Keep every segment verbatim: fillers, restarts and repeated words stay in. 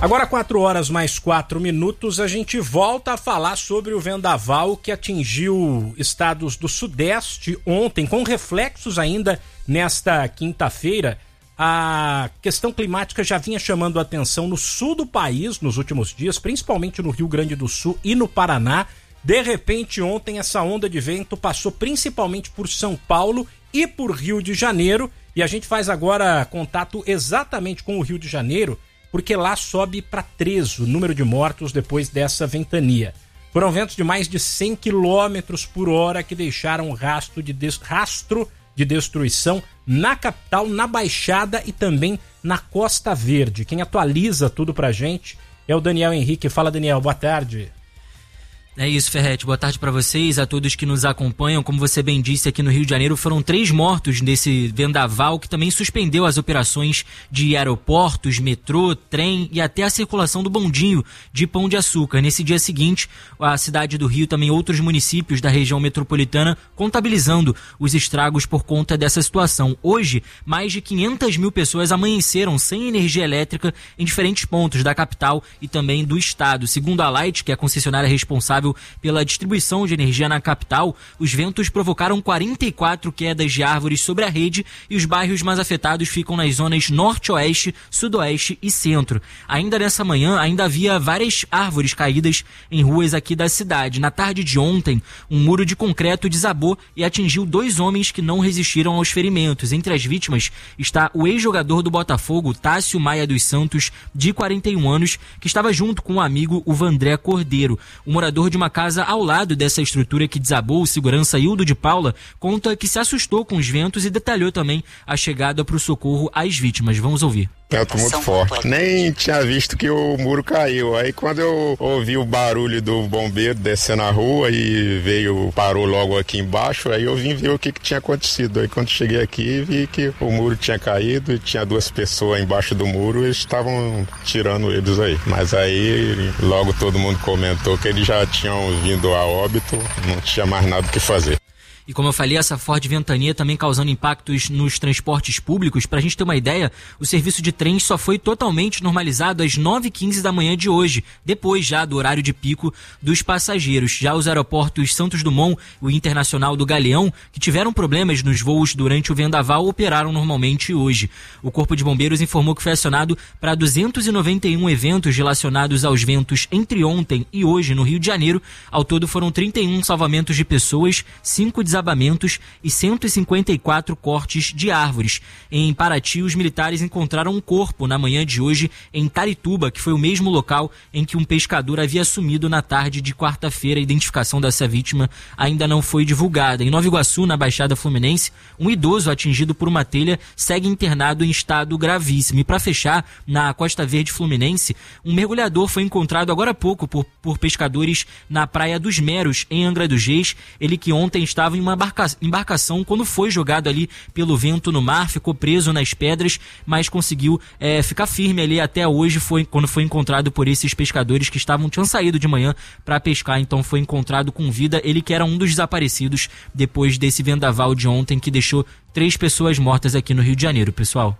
Agora, quatro horas mais quatro minutos, a gente volta a falar sobre o vendaval que atingiu estados do Sudeste ontem, com reflexos ainda nesta quinta-feira. A questão climática já vinha chamando a atenção no sul do país nos últimos dias, principalmente no Rio Grande do Sul e no Paraná. De repente, ontem, essa onda de vento passou principalmente por São Paulo e por Rio de Janeiro. E a gente faz agora contato exatamente com o Rio de Janeiro, porque lá sobe para três o número de mortos depois dessa ventania. Foram ventos de mais de cem quilômetros por hora que deixaram rastro de, des... rastro de destruição na capital, na Baixada e também na Costa Verde. Quem atualiza tudo pra gente é o Daniel Henrique. Fala, Daniel, boa tarde. É isso, Ferretti. Boa tarde para vocês, a todos que nos acompanham. Como você bem disse, aqui no Rio de Janeiro foram três mortos nesse vendaval que também suspendeu as operações de aeroportos, metrô, trem e até a circulação do bondinho de Pão de Açúcar. Nesse dia seguinte, a cidade do Rio, também outros municípios da região metropolitana, contabilizando os estragos por conta dessa situação. Hoje, mais de quinhentas mil pessoas amanheceram sem energia elétrica em diferentes pontos da capital e também do estado. Segundo a Light, que é a concessionária responsável pela distribuição de energia na capital, os ventos provocaram quarenta e quatro quedas de árvores sobre a rede e os bairros mais afetados ficam nas zonas norte-oeste, sudoeste e centro. Ainda nessa manhã, ainda havia várias árvores caídas em ruas aqui da cidade. Na tarde de ontem, um muro de concreto desabou e atingiu dois homens que não resistiram aos ferimentos. Entre as vítimas está o ex-jogador do Botafogo, Tássio Maia dos Santos, de quarenta e um anos, que estava junto com o amigo, o Vandré Cordeiro. O morador de uma casa ao lado dessa estrutura que desabou, o segurança Hildo de Paula, conta que se assustou com os ventos e detalhou também a chegada para o socorro às vítimas. Vamos ouvir. Vento muito forte. Nem tinha visto que o muro caiu. Aí quando eu ouvi o barulho do bombeiro descendo a rua e veio, parou logo aqui embaixo, aí eu vim ver o que, que tinha acontecido. Aí quando cheguei aqui, vi que o muro tinha caído e tinha duas pessoas embaixo do muro e eles estavam tirando eles aí. Mas aí logo todo mundo comentou que eles já tinham vindo a óbito, não tinha mais nada o que fazer. E como eu falei, essa forte ventania também causando impactos nos transportes públicos. Para a gente ter uma ideia, o serviço de trens só foi totalmente normalizado às nove e quinze da manhã de hoje, depois já do horário de pico dos passageiros. Já os aeroportos Santos Dumont e o Internacional do Galeão, que tiveram problemas nos voos durante o vendaval, operaram normalmente hoje. O Corpo de Bombeiros informou que foi acionado para duzentos e noventa e um eventos relacionados aos ventos entre ontem e hoje no Rio de Janeiro. Ao todo foram trinta e um salvamentos de pessoas, cinco desabamentos e cento e cinquenta e quatro cortes de árvores. Em Paraty, os militares encontraram um corpo na manhã de hoje em Tarituba, que foi o mesmo local em que um pescador havia sumido na tarde de quarta-feira. A identificação dessa vítima ainda não foi divulgada. Em Nova Iguaçu, na Baixada Fluminense, um idoso atingido por uma telha segue internado em estado gravíssimo. E para fechar, na Costa Verde Fluminense, um mergulhador foi encontrado agora há pouco por, por pescadores na Praia dos Meros, em Angra dos Reis. Ele que ontem estava em uma embarcação quando foi jogado ali pelo vento no mar, ficou preso nas pedras, mas conseguiu é, ficar firme ali até hoje, foi, quando foi encontrado por esses pescadores que estavam, tinham saído de manhã para pescar, então foi encontrado com vida. Ele que era um dos desaparecidos depois desse vendaval de ontem que deixou três pessoas mortas aqui no Rio de Janeiro, pessoal.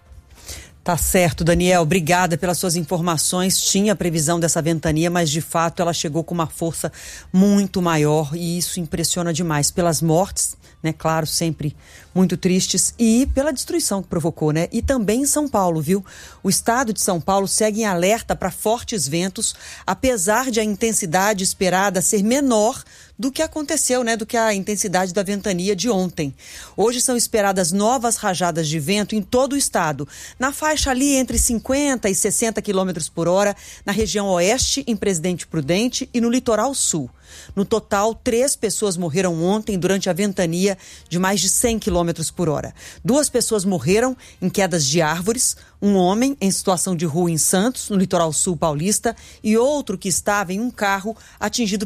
Tá certo, Daniel. Obrigada pelas suas informações. Tinha previsão dessa ventania, mas de fato ela chegou com uma força muito maior e isso impressiona demais pelas mortes, né? Claro, sempre muito tristes, e pela destruição que provocou, né? E também em São Paulo, viu? O estado de São Paulo segue em alerta para fortes ventos, apesar de a intensidade esperada ser menor do que aconteceu, né? Do que a intensidade da ventania de ontem. Hoje são esperadas novas rajadas de vento em todo o estado, na faixa ali entre cinquenta e sessenta quilômetros por hora, na região oeste, em Presidente Prudente, e no litoral sul. No total, três pessoas morreram ontem durante a ventania de mais de cem quilômetros por hora. Duas pessoas morreram em quedas de árvores, um homem em situação de rua em Santos, no litoral sul paulista, e outro que estava em um carro atingido pelo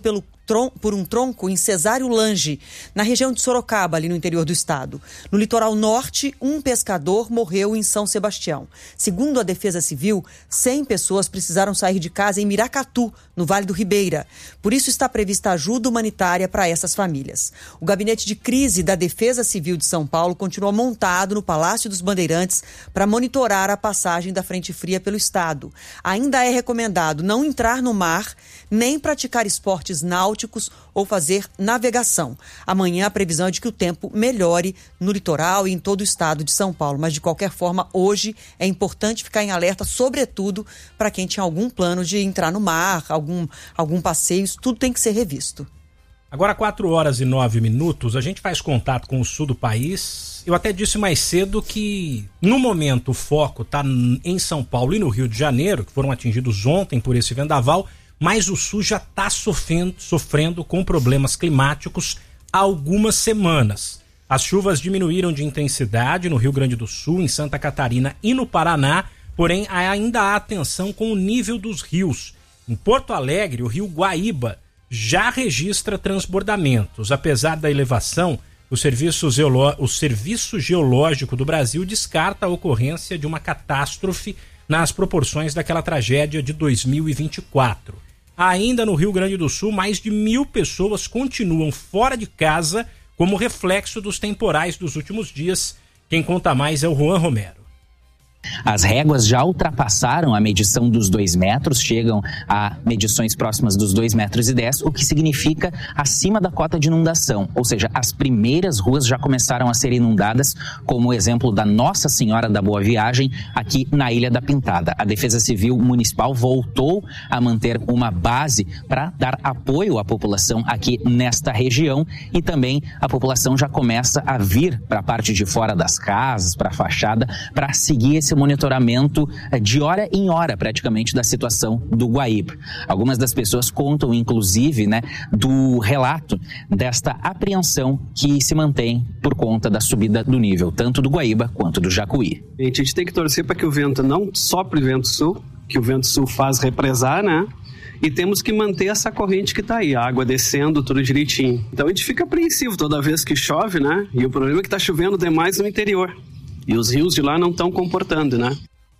tron- por um tronco em Cesário Lange, na região de Sorocaba, ali no interior do estado. No litoral norte, um pescador morreu em São Sebastião. Segundo a Defesa Civil, cem pessoas precisaram sair de casa em Miracatu, no Vale do Ribeira. Por isso está prevista ajuda humanitária para essas famílias. O gabinete de crise da Defesa Civil de São Paulo continua montado no Palácio dos Bandeirantes para monitorar a passagem da frente fria pelo estado. Ainda é recomendado não entrar no mar, nem praticar esportes náuticos ou fazer navegação. Amanhã a previsão é de que o tempo melhore no litoral e em todo o estado de São Paulo. Mas, de qualquer forma, hoje é importante ficar em alerta, sobretudo para quem tinha algum plano de entrar no mar, algum, algum passeio, isso tudo tem que ser revisto. Agora, quatro horas e nove minutos, a gente faz contato com o sul do país. Eu até disse mais cedo que, no momento, o foco está em São Paulo e no Rio de Janeiro, que foram atingidos ontem por esse vendaval, mas o sul já está sofrendo, sofrendo com problemas climáticos há algumas semanas. As chuvas diminuíram de intensidade no Rio Grande do Sul, em Santa Catarina e no Paraná, porém ainda há tensão com o nível dos rios. Em Porto Alegre, o rio Guaíba já registra transbordamentos. Apesar da elevação, o Serviço, Geolo... o Serviço Geológico do Brasil descarta a ocorrência de uma catástrofe nas proporções daquela tragédia de dois mil e vinte e quatro. Ainda no Rio Grande do Sul, mais de mil pessoas continuam fora de casa como reflexo dos temporais dos últimos dias. Quem conta mais é o Juan Romero. As réguas já ultrapassaram a medição dos dois metros, chegam a medições próximas dos dois metros e dez, o que significa acima da cota de inundação. Ou seja, as primeiras ruas já começaram a ser inundadas, como o exemplo da Nossa Senhora da Boa Viagem, aqui na Ilha da Pintada. A Defesa Civil Municipal voltou a manter uma base para dar apoio à população aqui nesta região e também a população já começa a vir para a parte de fora das casas, para a fachada, para seguir esse monitoramento de hora em hora, praticamente, da situação do Guaíba. Algumas das pessoas contam, inclusive, né, do relato desta apreensão que se mantém por conta da subida do nível, tanto do Guaíba quanto do Jacuí. A gente tem que torcer para que o vento não sopre vento sul, que o vento sul faz represar, né? E temos que manter essa corrente que está aí, a água descendo, tudo direitinho. Então a gente fica apreensivo toda vez que chove, né? E o problema é que está chovendo demais no interior. E os rios de lá não estão comportando, né?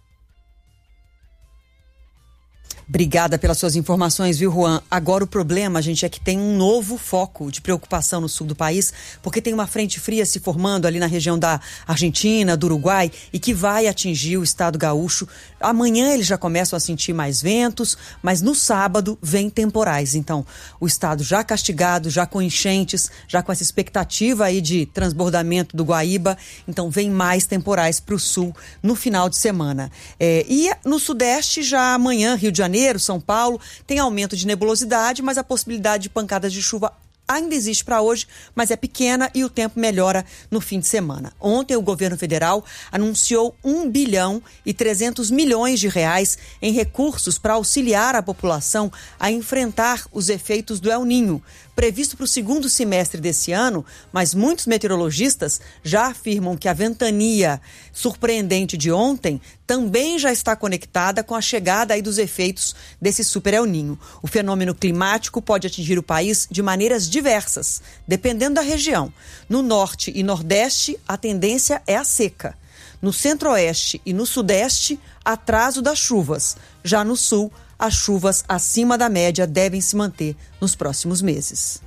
Obrigada pelas suas informações, viu, Juan? Agora o problema, gente, é que tem um novo foco de preocupação no sul do país, porque tem uma frente fria se formando ali na região da Argentina, do Uruguai, e que vai atingir o estado gaúcho. Amanhã eles já começam a sentir mais ventos, mas no sábado vem temporais. Então, o estado já castigado, já com enchentes, já com essa expectativa aí de transbordamento do Guaíba. Então, vem mais temporais para o sul no final de semana. É, e no sudeste, já amanhã, Rio de Janeiro, São Paulo, tem aumento de nebulosidade, mas a possibilidade de pancadas de chuva ainda existe para hoje, mas é pequena e o tempo melhora no fim de semana. Ontem o governo federal anunciou um bilhão e trezentos milhões de reais em recursos para auxiliar a população a enfrentar os efeitos do El Niño, previsto para o segundo semestre desse ano, mas muitos meteorologistas já afirmam que a ventania surpreendente de ontem também já está conectada com a chegada aí dos efeitos desse super El Niño. O fenômeno climático pode atingir o país de maneiras diversas, dependendo da região. No norte e nordeste, a tendência é a seca. No centro-oeste e no sudeste, atraso das chuvas. Já no sul, as chuvas acima da média devem se manter nos próximos meses.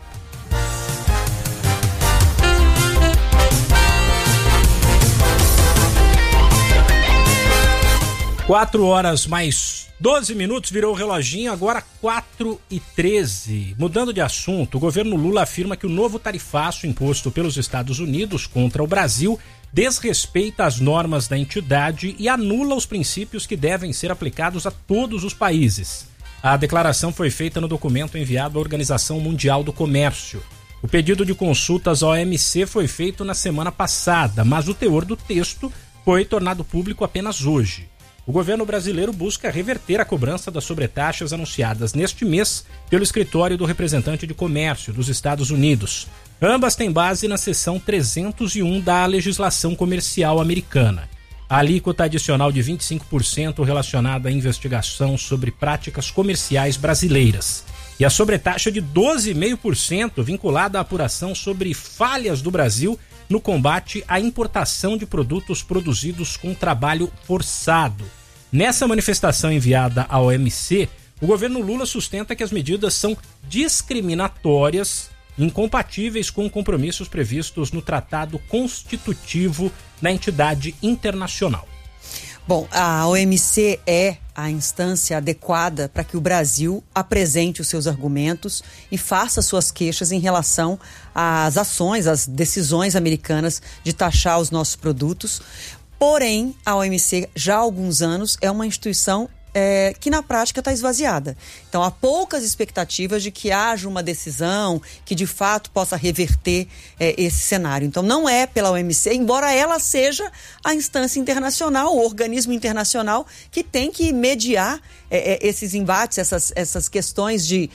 Quatro horas mais doze minutos, virou o reloginho, agora quatro e treze. Mudando de assunto, o governo Lula afirma que o novo tarifaço imposto pelos Estados Unidos contra o Brasil desrespeita as normas da entidade e anula os princípios que devem ser aplicados a todos os países. A declaração foi feita no documento enviado à Organização Mundial do Comércio. O pedido de consultas à O M C foi feito na semana passada, mas o teor do texto foi tornado público apenas hoje. O governo brasileiro busca reverter a cobrança das sobretaxas anunciadas neste mês pelo escritório do representante de comércio dos Estados Unidos. Ambas têm base na seção trezentos e um da legislação comercial americana. A alíquota adicional de vinte e cinco por cento relacionada à investigação sobre práticas comerciais brasileiras. e a sobretaxa de doze vírgula cinco por cento vinculada à apuração sobre falhas do Brasil no combate à importação de produtos produzidos com trabalho forçado. Nessa manifestação enviada à O M C, o governo Lula sustenta que as medidas são discriminatórias e incompatíveis com compromissos previstos no Tratado Constitutivo da entidade internacional. Bom, a O M C é a instância adequada para que o Brasil apresente os seus argumentos e faça suas queixas em relação às ações, às decisões americanas de taxar os nossos produtos. Porém, a O M C já há alguns anos é uma instituição É, que na prática está esvaziada. Então há poucas expectativas de que haja uma decisão que de fato possa reverter é, esse cenário. Então não é pela O M C, embora ela seja a instância internacional, o organismo internacional que tem que mediar é, é, esses embates, essas, essas questões de,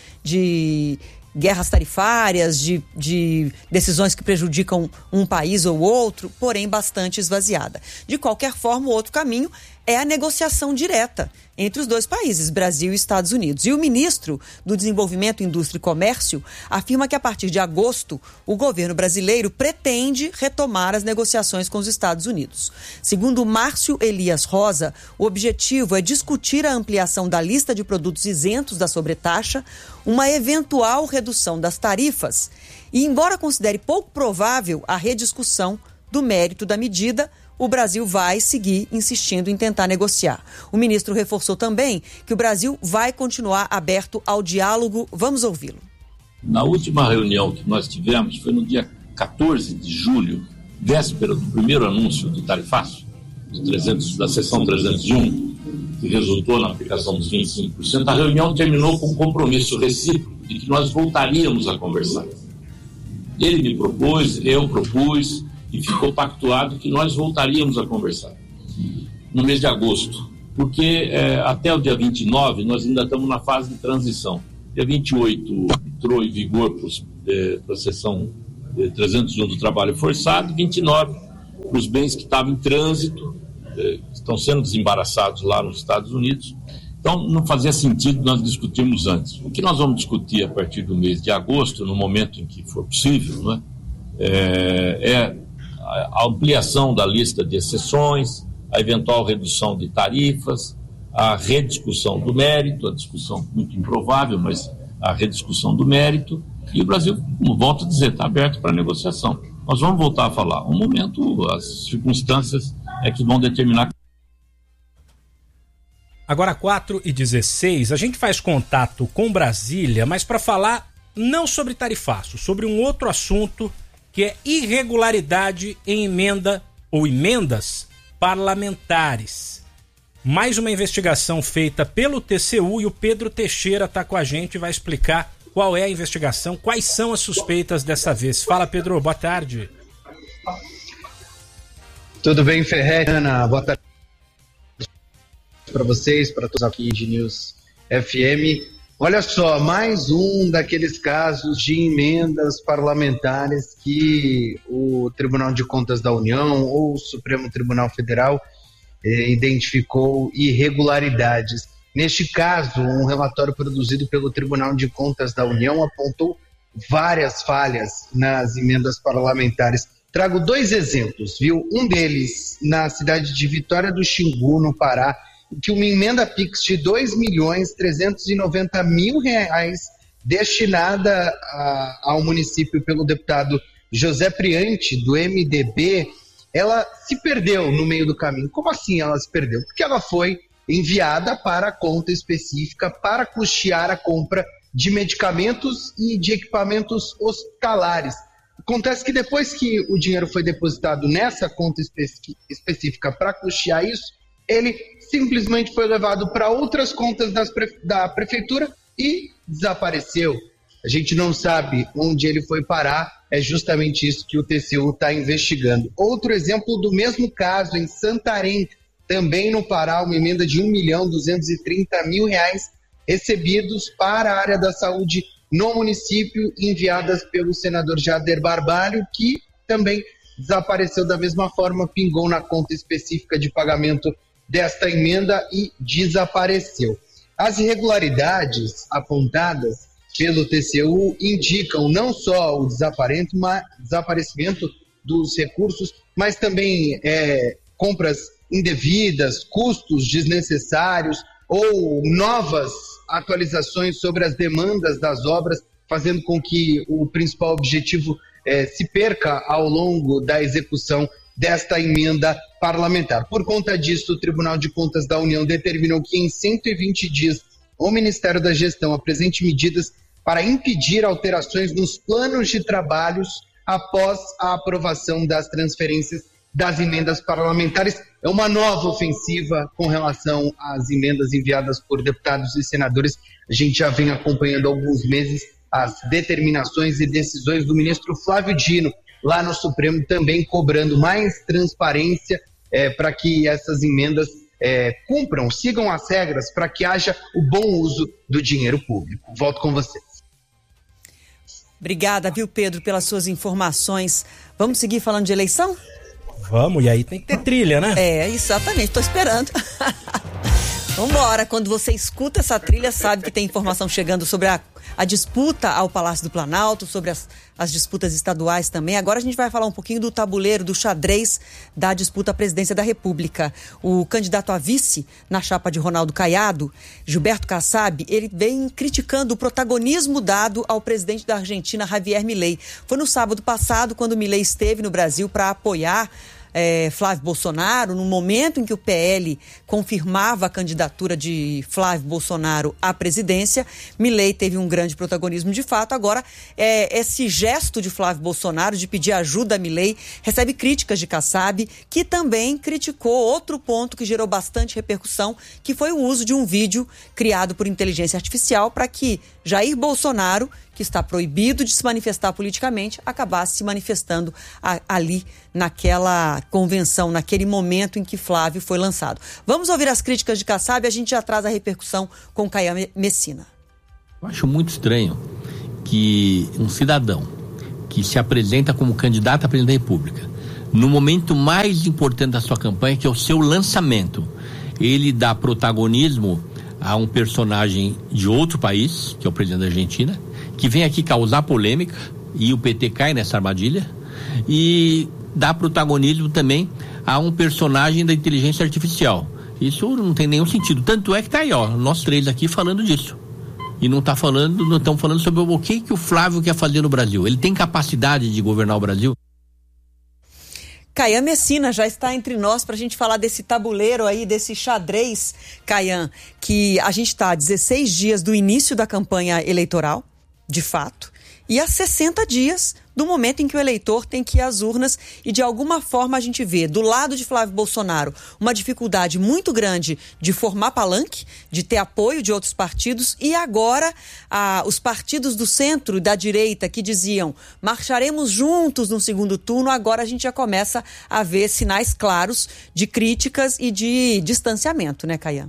de guerras tarifárias, de, de decisões que prejudicam um país ou outro, porém bastante esvaziada. De qualquer forma, o outro caminho é a negociação direta entre os dois países, Brasil e Estados Unidos. E o ministro do Desenvolvimento, Indústria e Comércio afirma que a partir de agosto, o governo brasileiro pretende retomar as negociações com os Estados Unidos. Segundo Márcio Elias Rosa, o objetivo é discutir a ampliação da lista de produtos isentos da sobretaxa, uma eventual redução das tarifas e, embora considere pouco provável a rediscussão do mérito da medida, o Brasil vai seguir insistindo em tentar negociar. O ministro reforçou também que o Brasil vai continuar aberto ao diálogo. Vamos ouvi-lo. Na última reunião que nós tivemos, foi no dia quatorze de julho, véspera do primeiro anúncio do tarifaço, do trezentos, da seção trezentos e um, que resultou na aplicação dos vinte e cinco por cento, a reunião terminou com um compromisso recíproco de que nós voltaríamos a conversar. Ele me propôs, eu propus, e ficou pactuado que nós voltaríamos a conversar no mês de agosto, porque é, até o dia vinte e nove nós ainda estamos na fase de transição. Dia vinte e oito entrou em vigor para a seção é, trezentos e um do trabalho forçado, vinte e nove para os bens que estavam em trânsito, é, estão sendo desembaraçados lá nos Estados Unidos. Então não fazia sentido nós discutirmos antes. O que nós vamos discutir a partir do mês de agosto, no momento em que for possível, não é, é, é a ampliação da lista de exceções, a eventual redução de tarifas, a rediscussão do mérito, a discussão muito improvável, mas a rediscussão do mérito, e o Brasil, como volto a dizer, está aberto para negociação. Nós vamos voltar a falar. Um momento, as circunstâncias é que vão determinar. Agora, quatro e dezesseis, a gente faz contato com Brasília, mas para falar não sobre tarifaço, sobre um outro assunto que é irregularidade em emenda ou emendas parlamentares. Mais uma investigação feita pelo T C U e o Pedro Teixeira está com a gente e vai explicar qual é a investigação, quais são as suspeitas dessa vez. Fala, Pedro, boa tarde. Tudo bem, Ferreira? Ana, boa tarde para vocês, para todos aqui de News F M. Olha só, mais um daqueles casos de emendas parlamentares que o Tribunal de Contas da União ou o Supremo Tribunal Federal eh, identificou irregularidades. Neste caso, um relatório produzido pelo Tribunal de Contas da União apontou várias falhas nas emendas parlamentares. Trago dois exemplos, viu? Um deles na cidade de Vitória do Xingu, no Pará, que uma emenda Pix de dois milhões trezentos e noventa mil reais destinada a, ao município pelo deputado José Priante, do M D B, ela se perdeu no meio do caminho. Como assim ela se perdeu? Porque ela foi enviada para a conta específica para custear a compra de medicamentos e de equipamentos hospitalares. Acontece que depois que o dinheiro foi depositado nessa conta espe- específica para custear isso, ele simplesmente foi levado para outras contas das pre- da prefeitura e desapareceu. A gente não sabe onde ele foi parar, é justamente isso que o T C U está investigando. Outro exemplo do mesmo caso, em Santarém, também no Pará, uma emenda de um milhão duzentos e trinta mil reais recebidos para a área da saúde no município, enviadas pelo senador Jader Barbalho, que também desapareceu da mesma forma, pingou na conta específica de pagamento desta emenda e desapareceu. As irregularidades apontadas pelo T C U indicam não só o desaparecimento dos recursos, mas também é, compras indevidas, custos desnecessários ou novas atualizações sobre as demandas das obras, fazendo com que o principal objetivo eh, se perca ao longo da execução desta emenda parlamentar. Por conta disso, o Tribunal de Contas da União determinou que em cento e vinte dias o Ministério da Gestão apresente medidas para impedir alterações nos planos de trabalhos após a aprovação das transferências das emendas parlamentares. É uma nova ofensiva com relação às emendas enviadas por deputados e senadores. A gente já vem acompanhando há alguns meses as determinações e decisões do ministro Flávio Dino, lá no Supremo, também cobrando mais transparência é, para que essas emendas é, cumpram, sigam as regras, para que haja o bom uso do dinheiro público. Volto com vocês. Obrigada, viu, Pedro, pelas suas informações. Vamos seguir falando de eleição? Vamos, e aí tem que ter trilha, né? É, exatamente, tô esperando. Vambora, quando você escuta essa trilha, sabe que tem informação chegando sobre a, a disputa ao Palácio do Planalto, sobre as, as disputas estaduais também. Agora a gente vai falar um pouquinho do tabuleiro, do xadrez da disputa à presidência da República. O candidato a vice na chapa de Ronaldo Caiado, Gilberto Kassab, ele vem criticando o protagonismo dado ao presidente da Argentina, Javier Milei. Foi no sábado passado, quando Milei esteve no Brasil para apoiar É, Flávio Bolsonaro, no momento em que o P L confirmava a candidatura de Flávio Bolsonaro à presidência. Milei teve um grande protagonismo de fato. Agora, é, esse gesto de Flávio Bolsonaro de pedir ajuda a Milei recebe críticas de Kassab, que também criticou outro ponto que gerou bastante repercussão, que foi o uso de um vídeo criado por inteligência artificial para que Jair Bolsonaro, que está proibido de se manifestar politicamente, acabasse se manifestando a, ali naquela convenção, naquele momento em que Flávio foi lançado. Vamos ouvir as críticas de Kassab e a gente já traz a repercussão com Caian Messina. Eu acho muito estranho que um cidadão que se apresenta como candidato a presidente da República, no momento mais importante da sua campanha, que é o seu lançamento, ele dá protagonismo a um personagem de outro país, que é o presidente da Argentina, que vem aqui causar polêmica, e o P T cai nessa armadilha, e dá protagonismo também a um personagem da inteligência artificial. Isso não tem nenhum sentido. Tanto é que tá aí, ó, nós três aqui falando disso. E não tá falando, não estão falando sobre o que, que o Flávio quer fazer no Brasil. Ele tem capacidade de governar o Brasil? Caian Messina já está entre nós para a gente falar desse tabuleiro aí, desse xadrez, Caian, que a gente está a dezesseis dias do início da campanha eleitoral, de fato, e a sessenta dias do momento em que o eleitor tem que ir às urnas, e de alguma forma a gente vê do lado de Flávio Bolsonaro uma dificuldade muito grande de formar palanque, de ter apoio de outros partidos, e agora ah, os partidos do centro e da direita que diziam marcharemos juntos no segundo turno, agora a gente já começa a ver sinais claros de críticas e de distanciamento, né, Caian?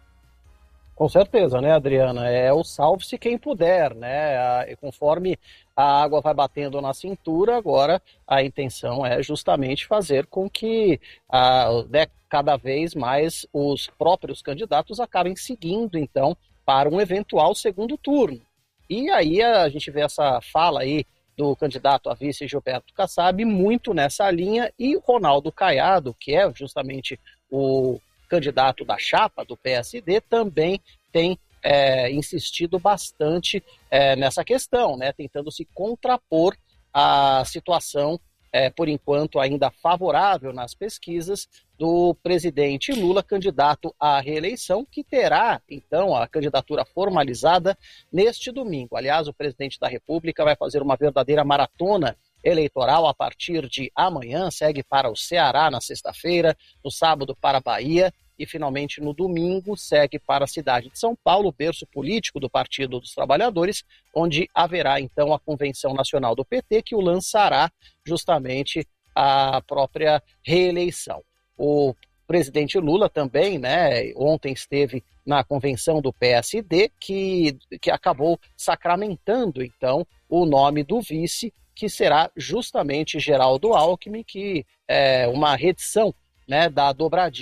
Com certeza, né, Adriana? É o salve-se quem puder, né? E conforme a água vai batendo na cintura, agora a intenção é justamente fazer com que ah, né, cada vez mais os próprios candidatos acabem seguindo, então, para um eventual segundo turno. E aí a gente vê essa fala aí do candidato a vice Gilberto Kassab muito nessa linha, e Ronaldo Caiado, que é justamente o candidato da chapa do P S D, também tem é, insistido bastante é, nessa questão, né, tentando se contrapor à situação, é, por enquanto ainda favorável nas pesquisas, do presidente Lula, candidato à reeleição, que terá, então, a candidatura formalizada neste domingo. Aliás, o presidente da República vai fazer uma verdadeira maratona eleitoral a partir de amanhã, segue para o Ceará na sexta-feira, no sábado para a Bahia e finalmente no domingo segue para a cidade de São Paulo, berço político do Partido dos Trabalhadores, onde haverá então a Convenção Nacional do P T, que o lançará justamente a própria reeleição. O presidente Lula também, né, ontem esteve na convenção do P S D, que, que acabou sacramentando então o nome do vice, que será justamente Geraldo Alckmin, que é uma redição, né, da dobradinha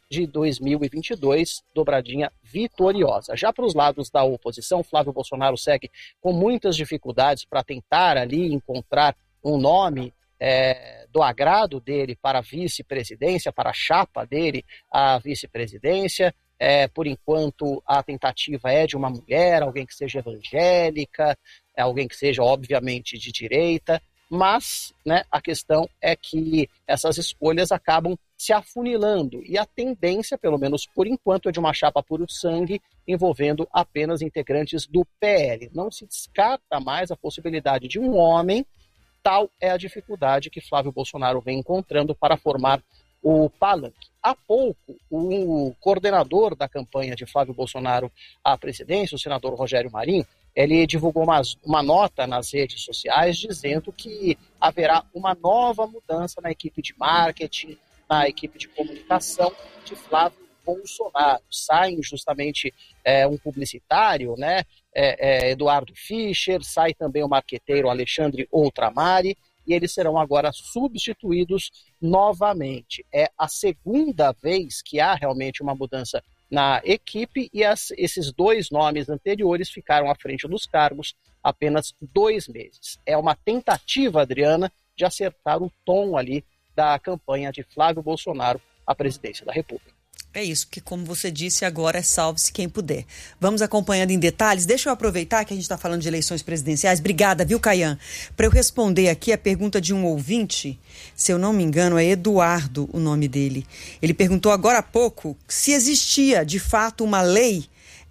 de dois mil e vinte e dois, dobradinha vitoriosa. Já para os lados da oposição, Flávio Bolsonaro segue com muitas dificuldades para tentar ali encontrar um nome é, do agrado dele para a vice-presidência, para a chapa dele, a vice-presidência. É, por enquanto, a tentativa é de uma mulher, alguém que seja evangélica, alguém que seja, obviamente, de direita, mas, né, a questão é que essas escolhas acabam se afunilando e a tendência, pelo menos por enquanto, é de uma chapa puro sangue envolvendo apenas integrantes do P L. Não se descarta mais a possibilidade de um homem, tal é a dificuldade que Flávio Bolsonaro vem encontrando para formar o palanque. Há pouco, o coordenador da campanha de Flávio Bolsonaro à presidência, o senador Rogério Marinho, ele divulgou uma, uma nota nas redes sociais dizendo que haverá uma nova mudança na equipe de marketing, na equipe de comunicação de Flávio Bolsonaro. Saem justamente é, um publicitário, né, é, é, Eduardo Fischer, sai também o marqueteiro Alexandre Outramari, e eles serão agora substituídos novamente. É a segunda vez que há realmente uma mudança na equipe e as, esses dois nomes anteriores ficaram à frente dos cargos apenas dois meses. É uma tentativa, Adriana, de acertar o tom ali da campanha de Flávio Bolsonaro à presidência da República. É isso, porque como você disse, agora é salve-se quem puder. Vamos acompanhando em detalhes. Deixa eu aproveitar que a gente está falando de eleições presidenciais. Obrigada, viu, Caian? Para eu responder aqui a pergunta de um ouvinte, se eu não me engano, é Eduardo o nome dele. Ele perguntou agora há pouco se existia, de fato, uma lei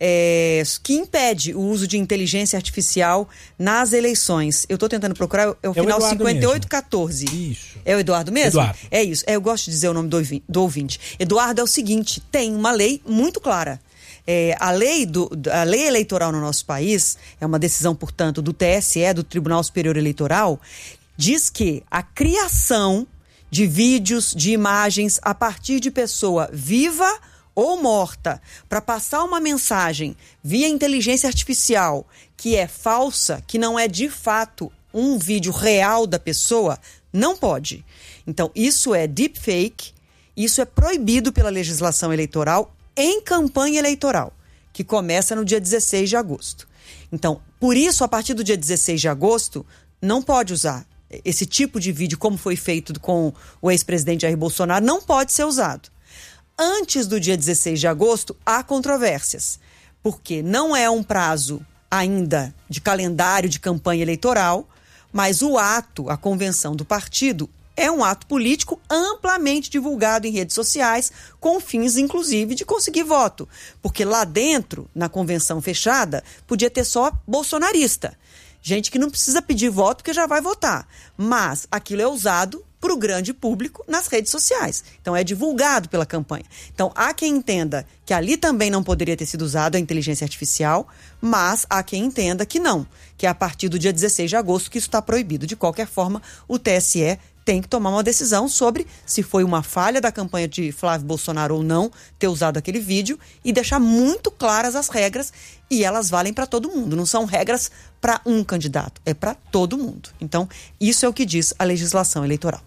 é, que impede o uso de inteligência artificial nas eleições. Eu estou tentando procurar, é o é final cinquenta e oito quatorze. Isso. É o Eduardo mesmo? Eduardo. É isso. É, eu gosto de dizer o nome do, do ouvinte. Eduardo, é o seguinte, tem uma lei muito clara. É, a, lei do, a lei eleitoral no nosso país, é uma decisão, portanto, do T S E, do Tribunal Superior Eleitoral, diz que a criação de vídeos, de imagens a partir de pessoa viva ou morta, para passar uma mensagem via inteligência artificial que é falsa, que não é de fato um vídeo real da pessoa, não pode. Então, isso é deepfake, isso é proibido pela legislação eleitoral em campanha eleitoral, que começa no dia dezesseis de agosto. Então, por isso, a partir do dia dezesseis de agosto, não pode usar esse tipo de vídeo, como foi feito com o ex-presidente Jair Bolsonaro, não pode ser usado. Antes do dia dezesseis de agosto, há controvérsias, porque não é um prazo ainda de calendário de campanha eleitoral, mas o ato, a convenção do partido, é um ato político amplamente divulgado em redes sociais, com fins, inclusive, de conseguir voto. Porque lá dentro, na convenção fechada, podia ter só bolsonarista. Gente que não precisa pedir voto porque já vai votar. Mas aquilo é usado para o grande público nas redes sociais. Então, é divulgado pela campanha. Então, há quem entenda que ali também não poderia ter sido usado a inteligência artificial, mas há quem entenda que não, que é a partir do dia dezesseis de agosto que isso está proibido. De qualquer forma, o T S E tem que tomar uma decisão sobre se foi uma falha da campanha de Flávio Bolsonaro ou não ter usado aquele vídeo e deixar muito claras as regras, e elas valem para todo mundo. Não são regras para um candidato, é para todo mundo. Então, isso é o que diz a legislação eleitoral.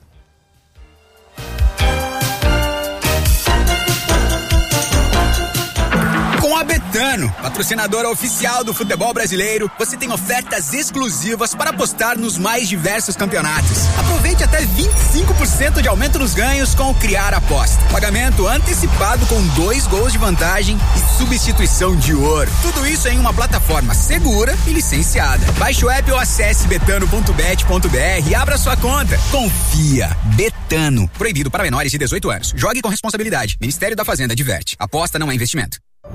Com a Betano, patrocinadora oficial do futebol brasileiro, você tem ofertas exclusivas para apostar nos mais diversos campeonatos. Aproveite até vinte e cinco por cento de aumento nos ganhos com o Criar Aposta. Pagamento antecipado com dois gols de vantagem e substituição de ouro. Tudo isso em uma plataforma segura e licenciada. Baixe o app ou acesse betano ponto bet ponto br e abra sua conta. Confia. Betano. Proibido para menores de dezoito anos. Jogue com responsabilidade. Ministério da Fazenda adverte. Aposta não é investimento.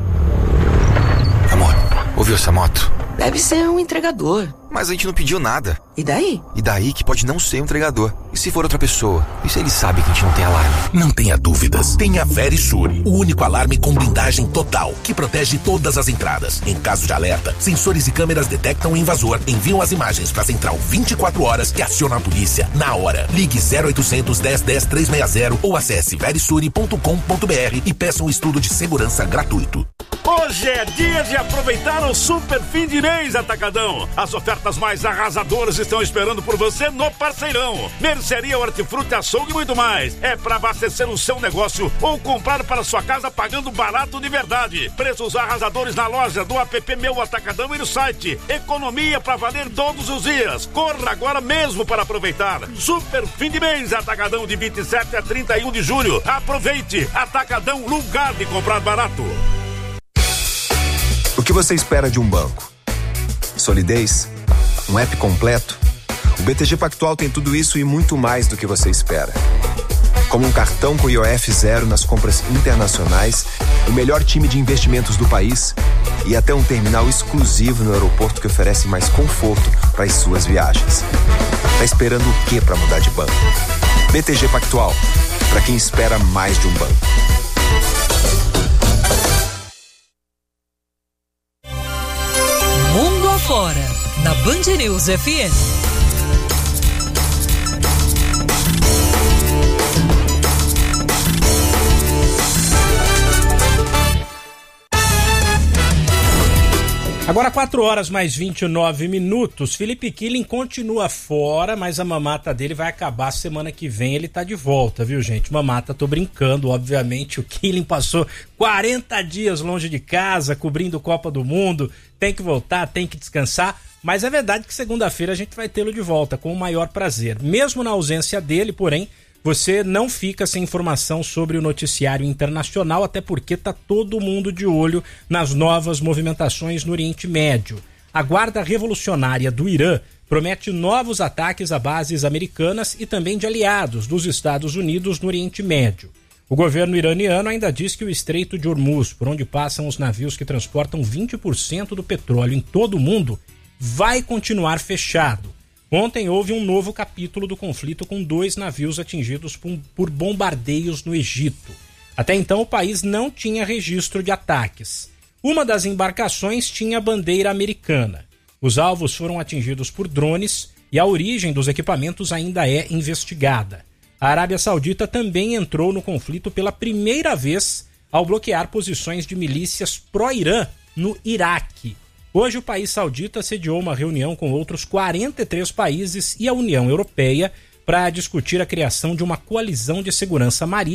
Amor, ouviu essa moto? Deve ser um entregador. Mas a gente não pediu nada. E daí? E daí que pode não ser um entregador. E se for outra pessoa? E se ele sabe que a gente não tem alarme? Não tenha dúvidas. Tenha a Verisure, o único alarme com blindagem total, que protege todas as entradas. Em caso de alerta, sensores e câmeras detectam o invasor, enviam as imagens para a central vinte e quatro horas e acionam a polícia na hora. Ligue zero oitocentos, dez, dez, trezentos e sessenta ou acesse verisure ponto com ponto br e peça um estudo de segurança gratuito. Hoje é dia de aproveitar o super fim de mês Atacadão. As ofertas mais arrasadoras estão esperando por você no Parceirão. Mercearia, hortifruti, açougue e muito mais. É para abastecer o seu negócio ou comprar para sua casa pagando barato de verdade. Preços arrasadores na loja, do app Meu Atacadão e no site. Economia para valer todos os dias. Corra agora mesmo para aproveitar. Super fim de mês Atacadão de vinte e sete a trinta e um de julho. Aproveite. Atacadão, lugar de comprar barato. O que você espera de um banco? Solidez? Um app completo? O B T G Pactual tem tudo isso e muito mais do que você espera. Como um cartão com I O F zero nas compras internacionais, o melhor time de investimentos do país e até um terminal exclusivo no aeroporto que oferece mais conforto para as suas viagens. Tá esperando o que para mudar de banco? B T G Pactual, para quem espera mais de um banco. Mundo Afora, na Band News F M. Agora quatro horas mais vinte e nove minutos. Felipe Killing continua fora, mas a mamata dele vai acabar semana que vem. Ele tá de volta, viu, gente? Mamata, tô brincando, obviamente. O Killing passou quarenta dias longe de casa, cobrindo Copa do Mundo. Tem que voltar, tem que descansar. Mas é verdade que segunda-feira a gente vai tê-lo de volta, com o maior prazer. Mesmo na ausência dele, porém, você não fica sem informação sobre o noticiário internacional, até porque tá todo mundo de olho nas novas movimentações no Oriente Médio. A Guarda Revolucionária do Irã promete novos ataques a bases americanas e também de aliados dos Estados Unidos no Oriente Médio. O governo iraniano ainda diz que o Estreito de Hormuz, por onde passam os navios que transportam vinte por cento do petróleo em todo o mundo, vai continuar fechado. Ontem houve um novo capítulo do conflito com dois navios atingidos por bombardeios no Egito. Até então o país não tinha registro de ataques. Uma das embarcações tinha bandeira americana. Os alvos foram atingidos por drones e a origem dos equipamentos ainda é investigada. A Arábia Saudita também entrou no conflito pela primeira vez ao bloquear posições de milícias pró-Irã no Iraque. Hoje o país saudita sediou uma reunião com outros quarenta e três países e a União Europeia para discutir a criação de uma coalizão de segurança marítima